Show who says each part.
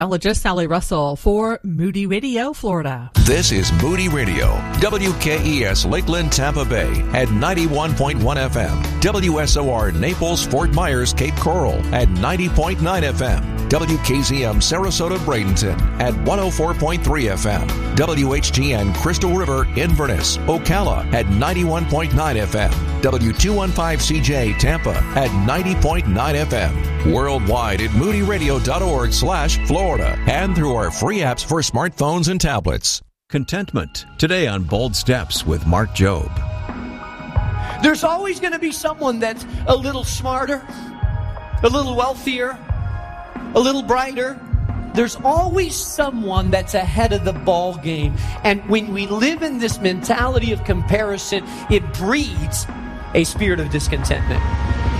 Speaker 1: Meteorologist Sally Russell for Moody Radio, Florida.
Speaker 2: This is Moody Radio, WKES Lakeland, Tampa Bay at 91.1 FM, WSOR Naples, Fort Myers, Cape Coral at 90.9 FM, WKZM Sarasota, Bradenton at 104.3 FM, WHTN Crystal River, Inverness, Ocala at 91.9 FM, W215CJ Tampa at 90.9 FM, worldwide at moodyradio.org/Florida, and through our free apps for smartphones and tablets. Contentment, today on Bold Steps with Mark Jobe.
Speaker 3: There's always going to be someone that's a little smarter, a little wealthier, a little brighter. There's always someone that's ahead of the ball game. And when we live in this mentality of comparison, it breeds a spirit of discontentment.